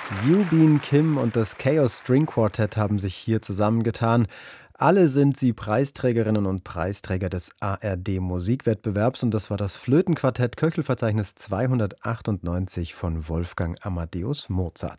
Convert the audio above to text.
Yubin Kim und das Chaos String Quartet haben sich hier zusammengetan. Alle sind sie Preisträgerinnen und Preisträger des ARD Musikwettbewerbs und das war das Flötenquartett Köchelverzeichnis 298 von Wolfgang Amadeus Mozart.